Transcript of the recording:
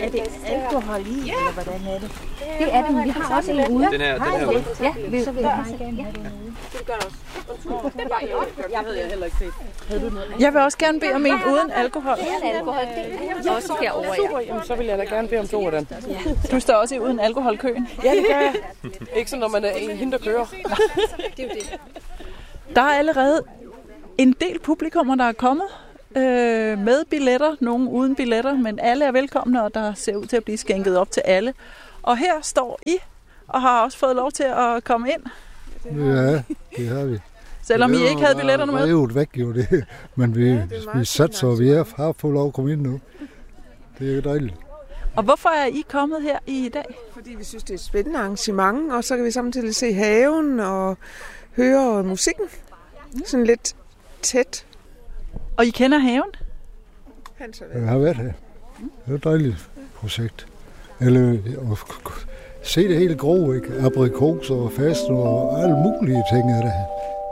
Er det alkohol i, eller hvordan er det? Det er det, men vi har også en ude. Den her ude? Ja, så vil jeg meget gerne have den ude. Det gør det også. Jeg ved jeg heller ikke set. Jeg vil også gerne bede om en uden alkohol. Uden alkohol, det er også herovre, ja. Super, jamen, så vil jeg da gerne bede om 2 af den. Du står også i uden alkoholkøen. Ja, det gør jeg. Ikke sådan, når man er en hende, der kører. Det er jo det. Der er allerede en del publikummer, der er kommet med billetter, nogle uden billetter, men alle er velkomne, og der ser ud til at blive skænket op til alle. Og her står I, og har også fået lov til at komme ind. Ja, det har vi. Selvom I ikke havde billetterne med. Det er jo væk, jo det. Men vi satte så, vi har fået lov at komme ind nu. Det er jo dejligt. Og hvorfor er I kommet her i dag? Fordi vi synes, det er et spændende arrangement, og så kan vi samtidig se haven og høre musikken. Sådan lidt tæt. Og I kender haven? Jeg har været her. Det er et dejligt projekt. Eller se det hele grå, ikke? Aprikoser og fast og alle mulige ting af det her.